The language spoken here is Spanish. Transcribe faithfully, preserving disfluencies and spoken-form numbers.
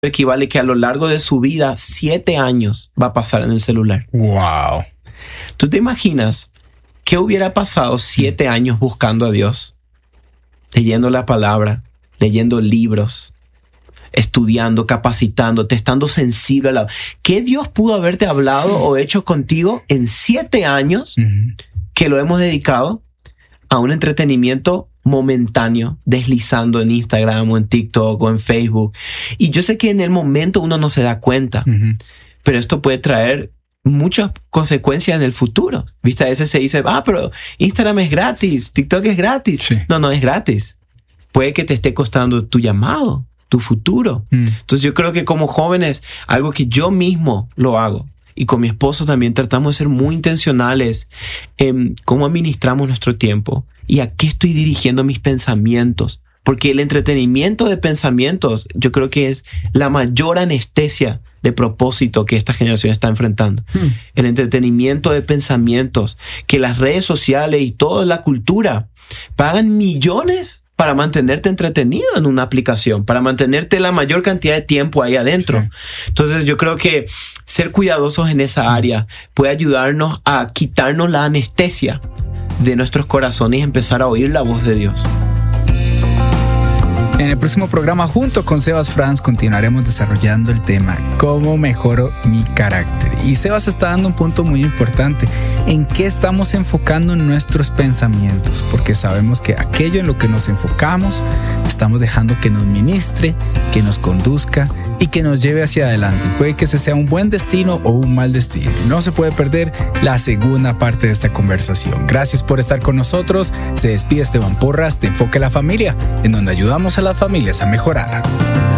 equivale que a lo largo de su vida, siete años va a pasar en el celular. Wow. ¿Tú te imaginas qué hubiera pasado siete años buscando a Dios? Leyendo la palabra, leyendo libros, estudiando, capacitándote, estando sensible a la... ¿Qué Dios pudo haberte hablado o hecho contigo en siete años uh-huh. que lo hemos dedicado a un entretenimiento momentáneo, deslizando en Instagram o en TikTok o en Facebook? Y yo sé que en el momento uno no se da cuenta, uh-huh. pero esto puede traer muchas consecuencias en el futuro. ¿Viste? A veces se dice, ah, pero Instagram es gratis, TikTok es gratis. Sí. No, no es gratis. Puede que te esté costando tu llamado, tu futuro. Mm. Entonces yo creo que como jóvenes, algo que yo mismo lo hago, y con mi esposo también tratamos de ser muy intencionales en cómo administramos nuestro tiempo y a qué estoy dirigiendo mis pensamientos. Porque el entretenimiento de pensamientos yo creo que es la mayor anestesia de propósito que esta generación está enfrentando. Hmm. El entretenimiento de pensamientos, que las redes sociales y toda la cultura pagan millones para mantenerte entretenido en una aplicación, para mantenerte la mayor cantidad de tiempo ahí adentro. Sí. Entonces yo creo que ser cuidadosos en esa área puede ayudarnos a quitarnos la anestesia de nuestros corazones y empezar a oír la voz de Dios. En el próximo programa, junto con Sebas Franz, continuaremos desarrollando el tema ¿Cómo mejoro mi carácter? Y Sebas está dando un punto muy importante: ¿en qué estamos enfocando nuestros pensamientos? Porque sabemos que aquello en lo que nos enfocamos, estamos dejando que nos ministre, que nos conduzca y que nos lleve hacia adelante. Puede que ese sea un buen destino o un mal destino. No se puede perder la segunda parte de esta conversación. Gracias por estar con nosotros. Se despide Esteban Porras de Enfoque a la Familia, en donde ayudamos a las familias a mejorar.